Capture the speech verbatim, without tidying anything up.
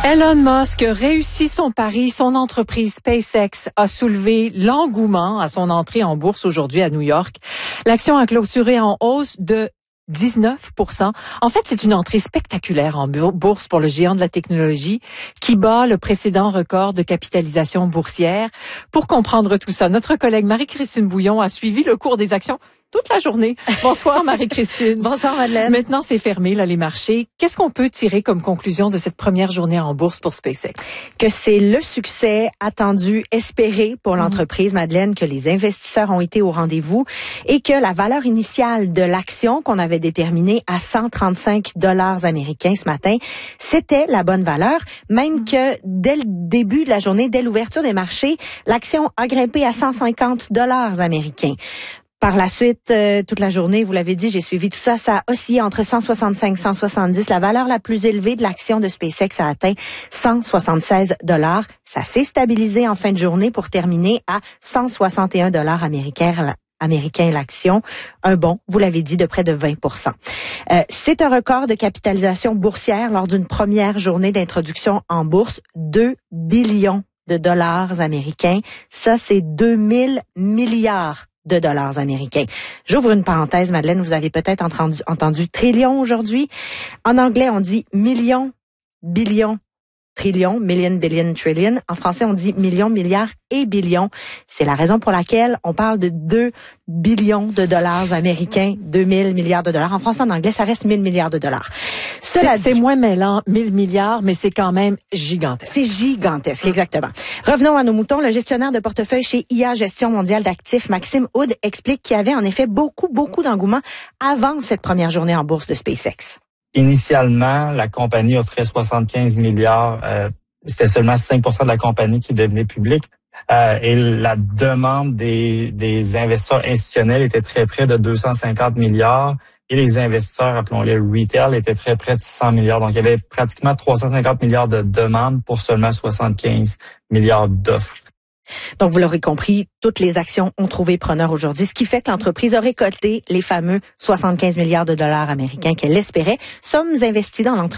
Elon Musk réussit son pari. Son entreprise SpaceX a soulevé l'engouement à son entrée en bourse aujourd'hui à New York. L'action a clôturé en hausse de dix-neuf pour cent. En fait, c'est une entrée spectaculaire en bourse pour le géant de la technologie qui bat le précédent record de capitalisation boursière. Pour comprendre tout ça, notre collègue Marie-Christine Bouillon a suivi le cours des actions toute la journée. Bonsoir Marie-Christine. Bonsoir Madeleine. Maintenant, c'est fermé, là, les marchés. Qu'est-ce qu'on peut tirer comme conclusion de cette première journée en bourse pour SpaceX? Que c'est le succès attendu, espéré pour l'entreprise, mmh. Madeleine, que les investisseurs ont été au rendez-vous et que la valeur initiale de l'action qu'on avait déterminée à cent trente-cinq dollars américains ce matin, c'était la bonne valeur, même mmh. que dès le début de la journée, dès l'ouverture des marchés, l'action a grimpé à cent cinquante dollars américains. Par la suite, euh, toute la journée, vous l'avez dit, j'ai suivi tout ça, ça a oscillé entre cent soixante-cinq et cent soixante-dix. La valeur la plus élevée de l'action de SpaceX a atteint cent soixante-seize dollars. Ça s'est stabilisé en fin de journée pour terminer à cent soixante et un dollars américains. américain l'action, un bond, vous l'avez dit, de près de vingt pour cent. Euh, c'est un record de capitalisation boursière lors d'une première journée d'introduction en bourse, deux billions de dollars américains. Ça, c'est deux mille milliards de dollars américains. J'ouvre une parenthèse, Madeleine, vous avez peut-être entendu, entendu trillion aujourd'hui. En anglais, on dit million, billion, trillion, million, billion, trillion. En français, on dit millions, milliards et billions. C'est la raison pour laquelle on parle de deux billions de dollars américains, deux mille milliards de dollars. En français, en anglais, ça reste mille milliards de dollars. Cela c'est, c'est moins mêlant, mille milliards, mais c'est quand même gigantesque. C'est gigantesque, exactement. Revenons à nos moutons. Le gestionnaire de portefeuille chez I A Gestion mondiale d'actifs, Maxime Hood, explique qu'il y avait en effet beaucoup, beaucoup d'engouement avant cette première journée en bourse de SpaceX. Initialement, la compagnie offrait soixante-quinze milliards. Euh, c'était seulement cinq pour cent de la compagnie qui devenait publique. Euh, et la demande des, des investisseurs institutionnels était très près de deux cent cinquante milliards. Et les investisseurs, appelons-les retail, étaient très près de cent milliards. Donc, il y avait pratiquement trois cent cinquante milliards de demandes pour seulement soixante-quinze milliards d'offres. Donc, vous l'aurez compris, toutes les actions ont trouvé preneur aujourd'hui, ce qui fait que l'entreprise a récolté les fameux soixante-quinze milliards de dollars américains qu'elle espérait. Sommes investis dans l'entreprise.